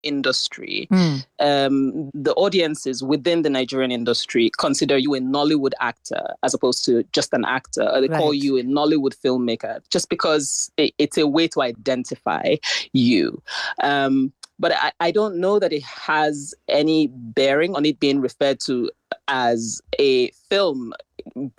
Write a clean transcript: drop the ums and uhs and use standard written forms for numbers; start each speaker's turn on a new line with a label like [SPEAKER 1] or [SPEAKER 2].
[SPEAKER 1] industry, the audiences within the Nigerian industry consider you a Nollywood actor as opposed to just an actor. Or they call you a Nollywood filmmaker just because it's a way to identify you. But I don't know that it has any bearing on it being referred to as a film